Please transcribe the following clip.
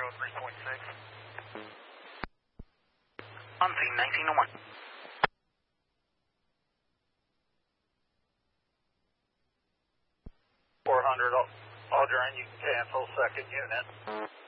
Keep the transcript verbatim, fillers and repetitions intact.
three point six. On scene nineteen oh one. four hundred, Aldrin, you can cancel second unit.